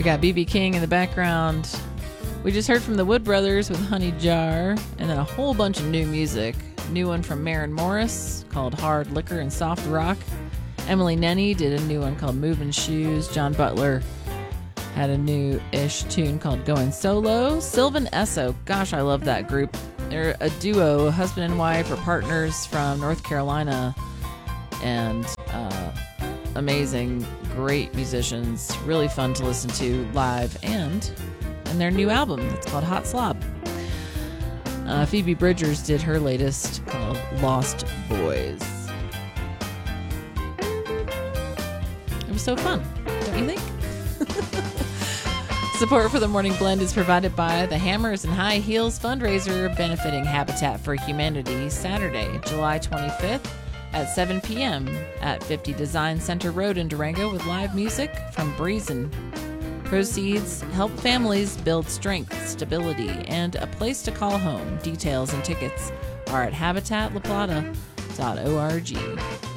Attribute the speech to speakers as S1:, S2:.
S1: We got B.B. King in the background. We just heard from the Wood Brothers with Honey Jar, and then a whole bunch of new music. New one from Maren Morris called Hard Liquor and Soft Rock. Emily Nenny did a new one called Moving Shoes. John Butler had a new-ish tune called Going Solo. Sylvan Esso, gosh, I love that group. They're a duo, husband and wife, or partners from North Carolina, and amazing, great musicians. Really fun to listen to live and their new album. It's called Hot Slob. Phoebe Bridgers did her latest called Lost Boys. It was so fun, don't you think? Support for the Morning Blend is provided by the Hammers and High Heels fundraiser benefiting Habitat for Humanity, Saturday, July 25th at 7 p.m. at 50 Design Center Road in Durango with live music from Breezin'. Proceeds help families build strength, stability, and a place to call home. Details and tickets are at HabitatLaPlata.org.